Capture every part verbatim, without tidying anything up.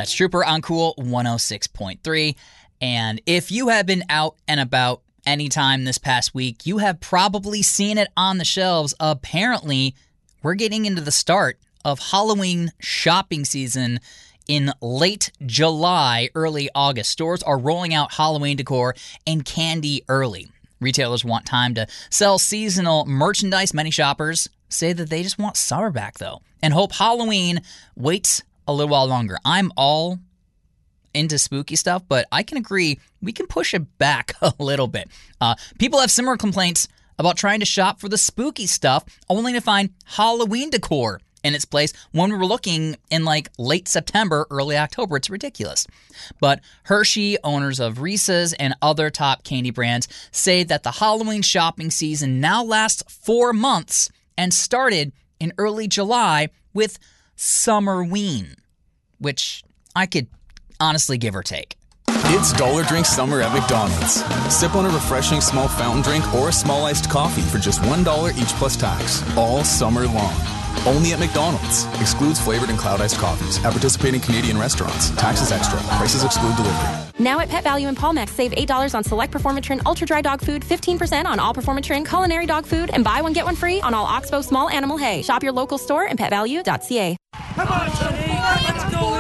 That's Trooper on Cool one oh six point three. And if you have been out and about anytime this past week, you have probably seen it on the shelves. Apparently, we're getting into the start of Halloween shopping season in late July, early August. Stores are rolling out Halloween decor and candy early. Retailers want time to sell seasonal merchandise. Many shoppers say that they just want summer back, though, and hope Halloween waits a little while longer. I'm all into spooky stuff, but I can agree we can push it back a little bit. Uh, people have similar complaints about trying to shop for the spooky stuff only to find Halloween decor in its place when we were looking in like late September, early October. It's ridiculous. But Hershey, owners of Reese's and other top candy brands, say that the Halloween shopping season now lasts four months and started in early July with Summerween, which I could honestly give or take. It's Dollar Drink Summer at McDonald's. Sip on a refreshing small fountain drink or a small iced coffee for just one dollar each plus tax, all summer long. Only at McDonald's. Excludes flavored and cloud iced coffees. At participating Canadian restaurants. Taxes extra. Prices exclude delivery. Now at Pet Value and Palmex, save eight dollars on select Performatrin Ultra Dry Dog Food, fifteen percent on all Performatrin Culinary Dog Food, and buy one get one free on all Oxbow Small Animal Hay. Shop your local store and pet value dot c a. Come on, Tony! Let's go!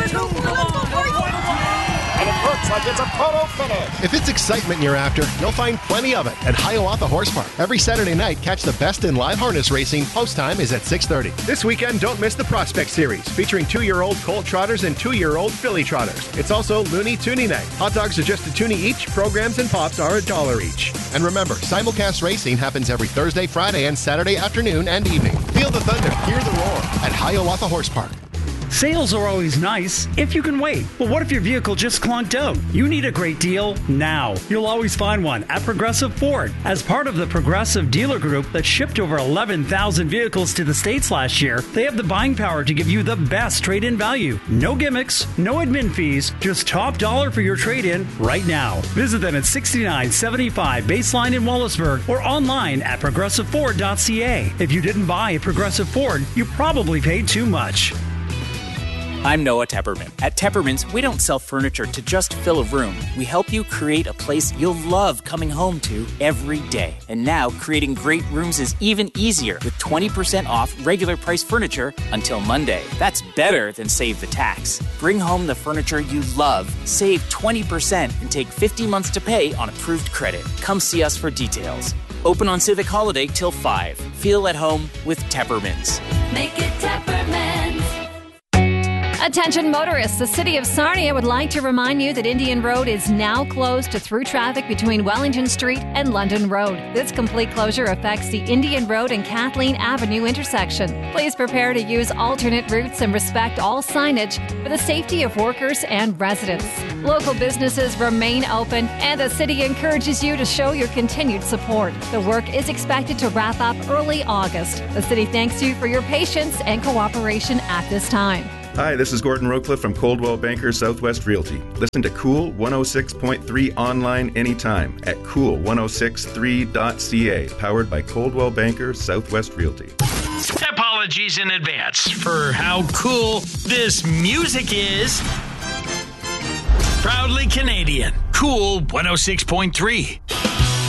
And it looks like it's a photo finish. If it's excitement you're after, you'll find plenty of it at Hiawatha Horse Park. Every Saturday night, catch the best in live harness racing. Post time is at six thirty. This weekend, don't miss the Prospect Series, featuring two-year-old Colt Trotters and two-year-old Filly Trotters. It's also Looney Toonie Night. Hot dogs are just a toonie each. Programs and pops are a dollar each. And remember, simulcast racing happens every Thursday, Friday, and Saturday afternoon and evening. Feel the thunder, hear the roar at Hiawatha Horse Park. Sales are always nice if you can wait. But what if your vehicle just clunked out? You need a great deal now. You'll always find one at Progressive Ford. As part of the Progressive Dealer Group that shipped over eleven thousand vehicles to the States last year, they have the buying power to give you the best trade-in value. No gimmicks, no admin fees, just top dollar for your trade-in right now. Visit them at sixty-nine seventy-five Baseline in Wallaceburg or online at progressive ford dot c a. If you didn't buy a Progressive Ford, you probably paid too much. I'm Noah Tepperman. At Tepperman's, we don't sell furniture to just fill a room. We help you create a place you'll love coming home to every day. And now, creating great rooms is even easier with twenty percent off regular price furniture until Monday. That's better than save the tax. Bring home the furniture you love, save twenty percent, and take fifty months to pay on approved credit. Come see us for details. Open on Civic Holiday till five. Feel at home with Tepperman's. Make it Tepperman's. Attention motorists, the City of Sarnia would like to remind you that Indian Road is now closed to through traffic between Wellington Street and London Road. This complete closure affects the Indian Road and Kathleen Avenue intersection. Please prepare to use alternate routes and respect all signage for the safety of workers and residents. Local businesses remain open, and the city encourages you to show your continued support. The work is expected to wrap up early August. The city thanks you for your patience and cooperation at this time. Hi, this is Gordon Rocliffe from Coldwell Banker Southwest Realty. Listen to Cool one oh six point three online anytime at cool one oh six three dot c a, powered by Coldwell Banker Southwest Realty. Apologies in advance for how cool this music is. Proudly Canadian. Cool one oh six point three.